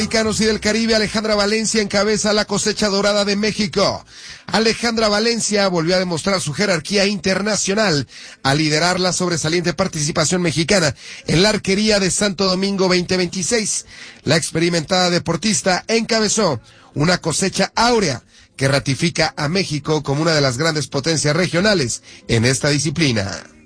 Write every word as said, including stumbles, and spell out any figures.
Mexicanos y del Caribe, Alejandra Valencia encabeza la cosecha dorada de México. Alejandra Valencia volvió a demostrar su jerarquía internacional al liderar la sobresaliente participación mexicana en la arquería de Santo Domingo veinte veintiséis. La experimentada deportista encabezó una cosecha áurea que ratifica a México como una de las grandes potencias regionales en esta disciplina.